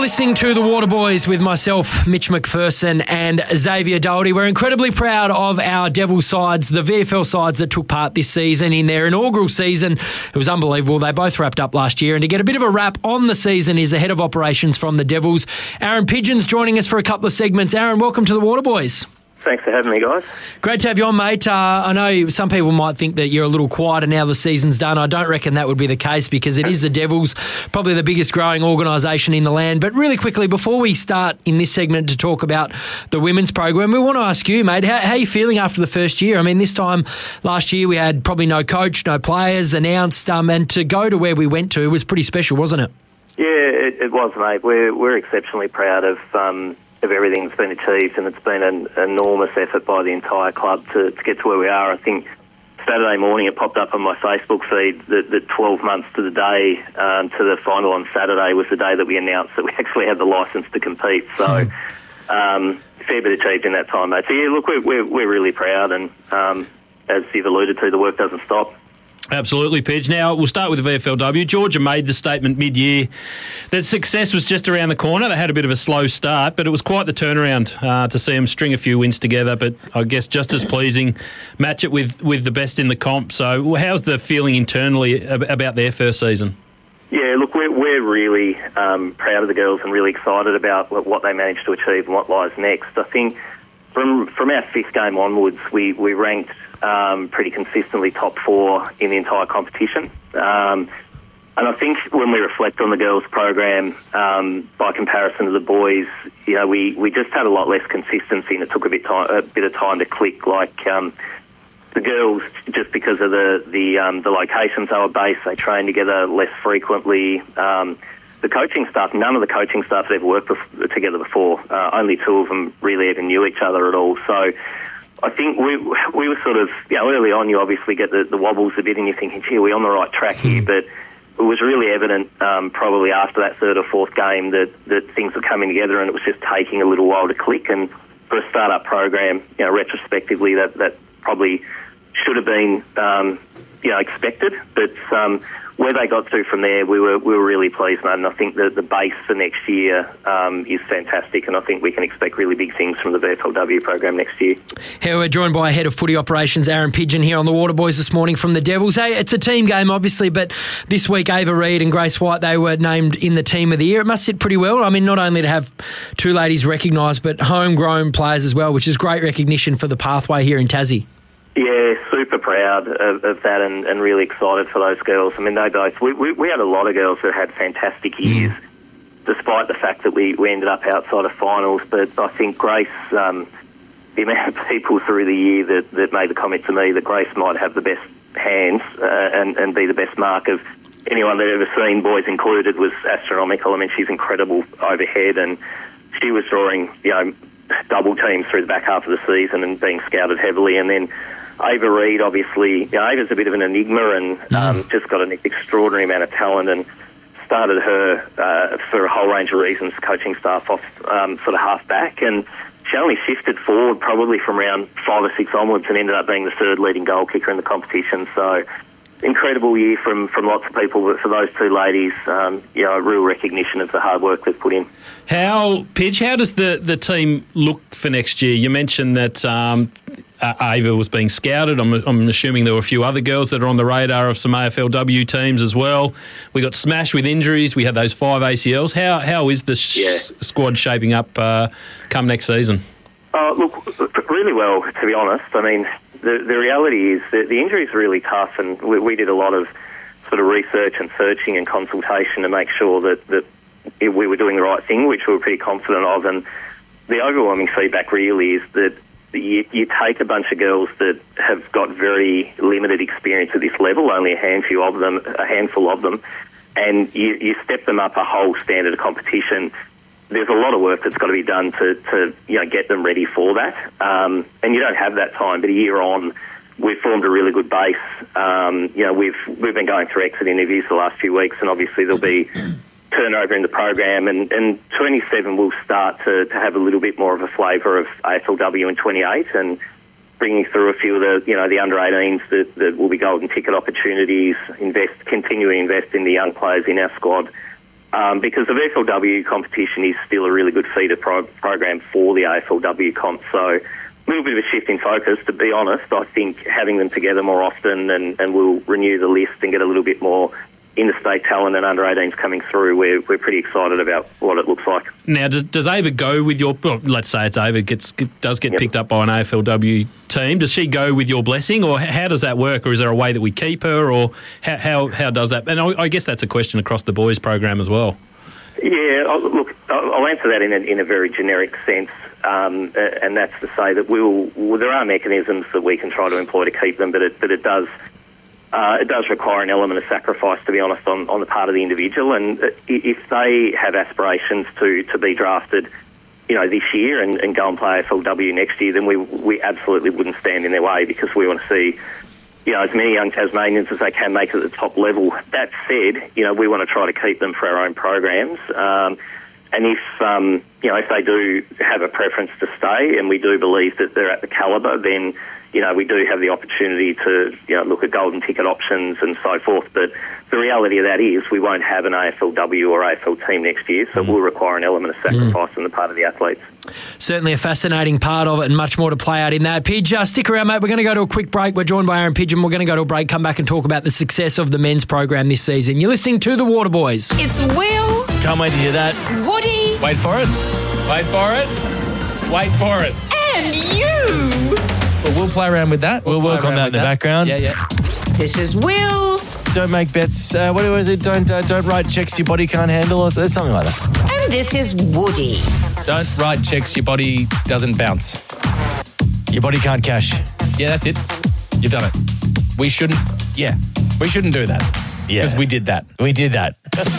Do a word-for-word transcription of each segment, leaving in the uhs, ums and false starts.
listening to The Water Boys with myself, Mitch McPherson, and Xavier Doherty. We're incredibly proud of our Devils sides, the V F L sides that took part this season in their inaugural season. It was unbelievable. They both wrapped up last year. And to get a bit of a wrap on the season is the head of operations from the Devils, Aaron Pidgeon's joining us for a couple of segments. Aaron, welcome to The Water Boys. Thanks for having me, guys. Great to have you on, mate. Uh, I know some people might think that you're a little quieter now the season's done. I don't reckon that would be the case because it is the Devils, probably the biggest growing organisation in the land. But really quickly, before we start in this segment to talk about the women's program, we want to ask you, mate, how, how are you feeling after the first year? I mean, this time last year we had probably no coach, no players announced, um, and to go to where we went to was pretty special, wasn't it? Yeah, it, it was, mate. We're, we're exceptionally proud of... Um, of everything that's been achieved, and it's been an enormous effort by the entire club to, to get to where we are. I think Saturday morning it popped up on my Facebook feed that, that twelve months to the day um, to the final on Saturday was the day that we announced that we actually had the licence to compete. So mm. um, fair bit achieved in that time, mate. So yeah, look, we're, we're, we're really proud, and um, as you've alluded to, the work doesn't stop. Absolutely, Pidge. Now, we'll start with the V F L W. Georgia made the statement mid-year that success was just around the corner. They had a bit of a slow start, but it was quite the turnaround uh, to see them string a few wins together, but I guess just as pleasing, match it with, with the best in the comp. So how's the feeling internally about their first season? Yeah, look, we're, we're really um, proud of the girls and really excited about what they managed to achieve and what lies next. I think from from our fifth game onwards, we, we ranked Um, pretty consistently top four in the entire competition. Um, and I think when we reflect on the girls' program, um, by comparison to the boys, you know, we, we just had a lot less consistency, and it took a bit time, a bit of time to click. Like um, the girls, just because of the the, um, the locations they were based, they trained together less frequently. Um, the coaching staff, none of the coaching staff had ever worked bef- together before. Uh, only two of them really even knew each other at all. So I think we we were sort of, you know, early on you obviously get the, the wobbles a bit and you're thinking, gee, are we on the right track here? But it was really evident um, probably after that third or fourth game that, that things were coming together, and it was just taking a little while to click. And for a start-up program, you know, retrospectively, that, that probably should have been, um, you know, expected. But um, where they got to from there, we were we were really pleased, mate. And I think that the base for next year um, is fantastic, and I think we can expect really big things from the V F L W program next year. Here we're joined by Head of Footy Operations, Aaron Pidgeon, here on the Water Boys this morning from the Devils. Hey, it's a team game, obviously, but this week Ava Reid and Grace White, they were named in the Team of the Year. It must sit pretty well. I mean, not only to have two ladies recognised, but homegrown players as well, which is great recognition for the pathway here in Tassie. Yeah, super proud of, of that, and, and really excited for those girls. I mean, they both, we, we, we had a lot of girls that had fantastic years, mm. despite the fact that we, we ended up outside of finals. But I think Grace, um, the amount of people through the year that, that made the comment to me that Grace might have the best hands uh, and, and be the best mark of anyone they'd ever seen, boys included, was astronomical. I mean, she's incredible overhead, and she was drawing, you know, double teams through the back half of the season and being scouted heavily. And then Ava Reid, obviously, you know, Ava's a bit of an enigma and um, just got an extraordinary amount of talent, and started her uh, for a whole range of reasons, coaching staff off um, sort of half back, and she only shifted forward probably from round five or six onwards and ended up being the third leading goal kicker in the competition. So incredible year from, from lots of people, but for those two ladies, um, you know, a real recognition of the hard work they've put in. How, Pidge, how does the, the team look for next year? You mentioned that um, uh, Ava was being scouted. I'm, I'm assuming there were a few other girls that are on the radar of some A F L W teams as well. We got smashed with injuries. We had those five A C Ls. How How is the sh- yeah. squad shaping up uh, come next season? Uh, look, really well, to be honest. I mean, the the reality is that the injuries are really tough, and we, we did a lot of sort of research and searching and consultation to make sure that, that it, we were doing the right thing, which we were pretty confident of. And the overwhelming feedback really is that you, you take a bunch of girls that have got very limited experience at this level, only a handful of them, a handful of them, and you, you step them up a whole standard of competition. There's a lot of work that's got to be done to, to you know, get them ready for that. Um, and you don't have that time, but a year on, we've formed a really good base. Um, you know, we've we've been going through exit interviews the last few weeks, and obviously there'll be turnover in the program, and, and twenty-seven will start to, to have a little bit more of a flavour of A F L W in twenty-eight, and bringing through a few of the, you know, the under eighteens that, that will be golden ticket opportunities, invest, continuing to invest in the young players in our squad. um, because the V F L W competition is still a really good feeder pro- program for the A F L W comp. So a little bit of a shift in focus, to be honest. I think having them together more often and, and we'll renew the list and get a little bit more interstate talent and under eighteens coming through, we're, we're pretty excited about what it looks like. Now, does, does Ava go with your, well, let's say it's Ava, gets, does get yep. picked up by an A F L W team, does she go with your blessing, or how does that work, or is there a way that we keep her, or how how, how does that, and I, I guess that's a question across the boys program as well. Yeah, I'll, look, I'll answer that in a, in a very generic sense, um, and that's to say that we'll, well, there are mechanisms that we can try to employ to keep them, but it, but it does Uh, it does require an element of sacrifice, to be honest, on, on the part of the individual. And if they have aspirations to, to be drafted, you know, this year and, and go and play A F L W next year, then we we absolutely wouldn't stand in their way, because we want to see, you know, as many young Tasmanians as they can make it at the top level. That said, you know, we want to try to keep them for our own programs. Um, and if, um, you know, if they do have a preference to stay, and we do believe that they're at the calibre, then, you know, we do have the opportunity to, you know, look at golden ticket options and so forth. But the reality of that is we won't have an A F L W or A F L team next year, so mm. it will require an element of sacrifice mm. on the part of the athletes. Certainly a fascinating part of it, and much more to play out in that. Pidge, uh, stick around, mate. We're going to go to a quick break. We're joined by Aaron Pidgeon. We're going to go to a break, come back and talk about the success of the men's program this season. You're listening to The Water Boys. It's Will. Can't wait to hear that. Woody. Wait for it. Wait for it. Wait for it. And you. Well, we'll play around with that. We'll, we'll work on that in the that. background. Yeah, yeah. This is Will. Don't make bets. Uh, what was it? Don't uh, don't write checks your body can't handle, or something like that. And this is Woody. Don't write checks your body doesn't bounce. Your body can't cash. Yeah, that's it. You've done it. We shouldn't. Yeah, we shouldn't do that. Yeah, because we did that. We did that.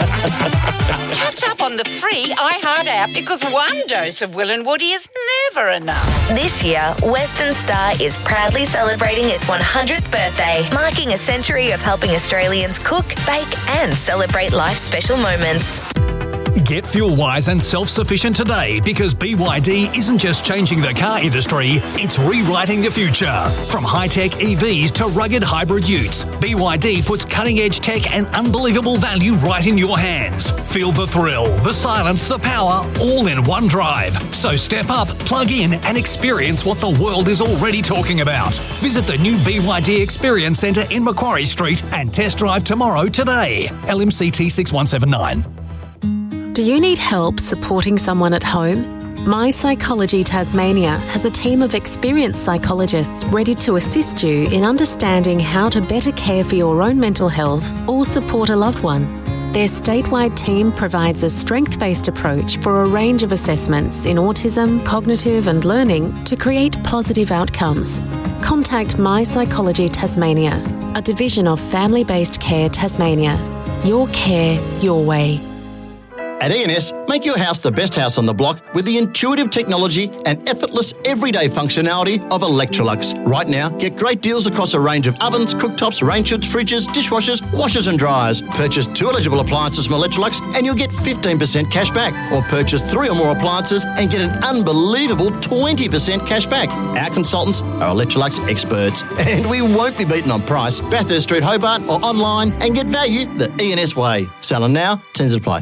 Catch up on the free iHeart app, because one dose of Will and Woody is never enough. This year, Western Star is proudly celebrating its one hundredth birthday, marking a century of helping Australians cook, bake and celebrate life's special moments. Get fuel-wise and self-sufficient today, because B Y D isn't just changing the car industry, it's rewriting the future. From high-tech E Vs to rugged hybrid utes, B Y D puts cutting-edge tech and unbelievable value right in your hands. Feel the thrill, the silence, the power, all in one drive. So step up, plug in and experience what the world is already talking about. Visit the new B Y D Experience Centre in Macquarie Street and test drive tomorrow today. L M C T six one seven nine. Do you need help supporting someone at home? My Psychology Tasmania has a team of experienced psychologists ready to assist you in understanding how to better care for your own mental health or support a loved one. Their statewide team provides a strength-based approach for a range of assessments in autism, cognitive and learning to create positive outcomes. Contact My Psychology Tasmania, a division of Family-Based Care Tasmania. Your care, your way. At E N S, make your house the best house on the block with the intuitive technology and effortless everyday functionality of Electrolux. Right now, get great deals across a range of ovens, cooktops, range hoods, fridges, dishwashers, washers and dryers. Purchase two eligible appliances from Electrolux and you'll get fifteen percent cash back. Or purchase three or more appliances and get an unbelievable twenty percent cash back. Our consultants are Electrolux experts, and we won't be beaten on price. Bathurst Street, Hobart, or online and get value the E N S way. Selling now, tends to apply.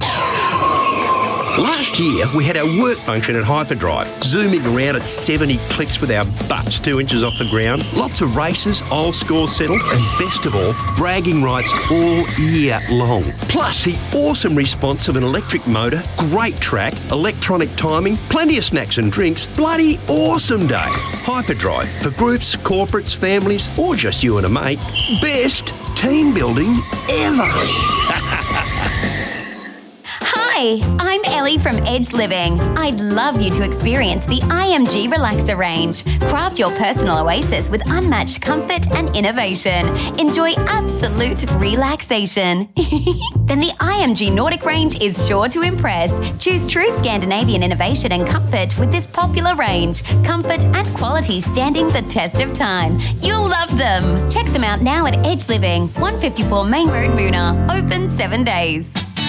Last year, we had our work function at Hyperdrive, zooming around at seventy clicks with our butts two inches off the ground. Lots of races, old scores settled, and best of all, bragging rights all year long. Plus, the awesome response of an electric motor, great track, electronic timing, plenty of snacks and drinks. Bloody awesome day. Hyperdrive, for groups, corporates, families, or just you and a mate. Best team building ever. Hi, I'm Ellie from Edge Living. I'd love you to experience the I M G Relaxer range. Craft your personal oasis with unmatched comfort and innovation. Enjoy absolute relaxation. Then the I M G Nordic range is sure to impress. Choose true Scandinavian innovation and comfort with this popular range. Comfort and quality standing the test of time. You'll love them. Check them out now at Edge Living, one fifty-four Main Road, Moona. Open seven days.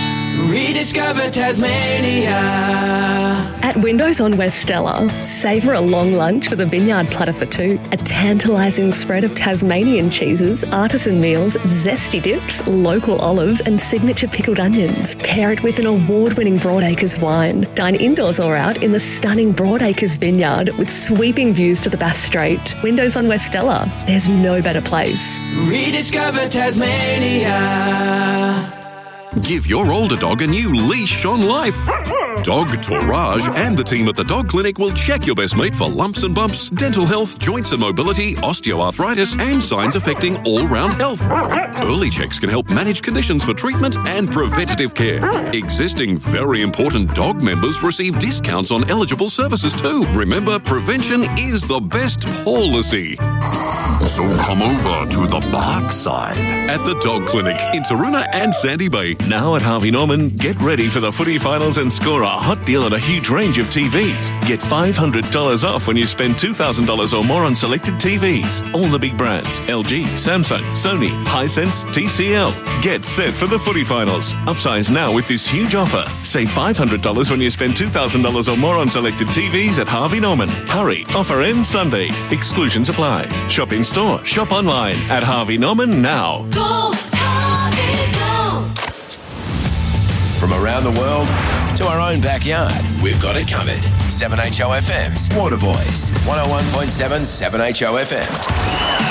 Rediscover Tasmania. At Windows on West Stella, savour a long lunch with a vineyard platter for two, a tantalising spread of Tasmanian cheeses, artisan meals, zesty dips, local olives and signature pickled onions. Pair it with an award-winning Broadacres wine. Dine indoors or out in the stunning Broadacres vineyard with sweeping views to the Bass Strait. Windows on West Stella. There's no better place. Rediscover Tasmania. Give your older dog a new leash on life. Dog Tourage and the team at the Dog Clinic will check your best mate for lumps and bumps, dental health, joints and mobility, osteoarthritis, and signs affecting all-round health. Early checks can help manage conditions for treatment and preventative care. Existing very important dog members receive discounts on eligible services too. Remember, prevention is the best policy. So come over to the bark side at the Dog Clinic in Taroona and Sandy Bay. Now at Harvey Norman, get ready for the footy finals and score a hot deal on a huge range of T Vs. Get five hundred dollars off when you spend two thousand dollars or more on selected T Vs. All the big brands, L G, Samsung, Sony, Hisense, T C L. Get set for the footy finals. Upsize now with this huge offer. Save five hundred dollars when you spend two thousand dollars or more on selected T Vs at Harvey Norman. Hurry, offer ends Sunday. Exclusions apply. Shop in store, shop online at Harvey Norman now. Go, Harvey, go. From around the world to our own backyard, we've got it covered. seven H O F M's Waterboys, one oh one point seven seven H O F M.